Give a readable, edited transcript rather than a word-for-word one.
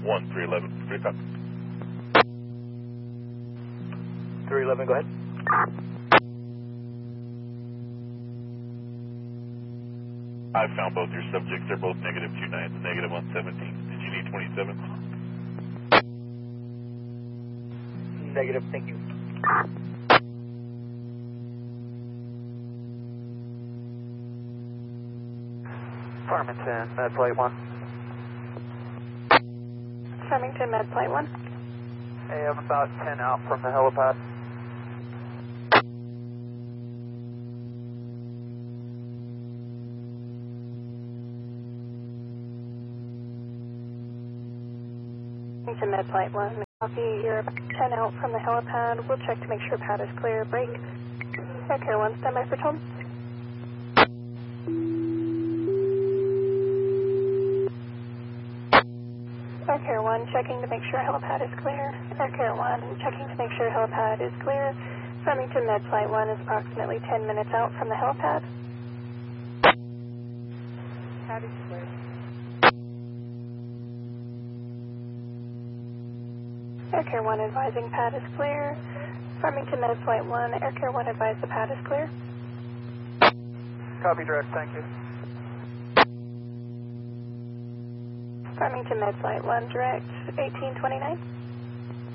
311. 311, go ahead. I found both your subjects. They're both negative 29 and negative 117. Did you need 27? Negative, thank you. Farmington, Med Flight 1. Farmington, Med Flight 1. Hey, I'm about 10 out from the helipad. Farmington, Med Flight 1. Copy, you're about 10 out from the helipad. We'll check to make sure pad is clear. Break. Air Care 1, standby for tone. Air Care 1, checking to make sure helipad is clear. Air Care 1, checking to make sure helipad is clear. Farmington Med Flight 1 is approximately 10 minutes out from the helipad. Pad is clear. Air Care 1 advising pad is clear. Farmington Med Flight 1, Air Care 1 advise the pad is clear. Copy, direct, thank you. Farmington Med Flight 1, direct 1829.